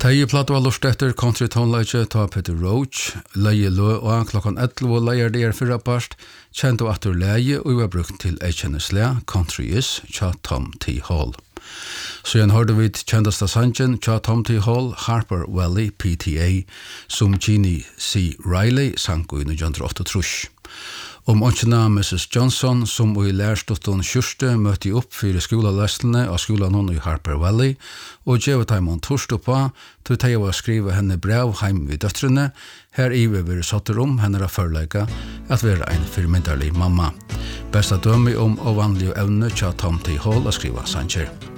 Teie plato var lust etter country tonleitje ta Peter Roach, leie lø og klokkan 11 leier der fyrra part, kjent og atur leie og var brukt til HNS le, Country Is, tja Tom T. Hall. Så igjen hørte vi kjendasta sangen tja Tom T. Hall, Harper Valley, PTA, som Jeannie C. Riley sang i 1938. Ånkjena Mrs. Johnson, som i lærstotten kjørste, møtte opp for skolalestene av skolen i Harper Valley, og gjør dem torst på, til de var skrive henne brev heim ved døtrene, her i vi vil satt henne av førleika at være en firmynderlig mamma. Besta dømme om vanlige evne tja Tom T. Hall å skrive sanger.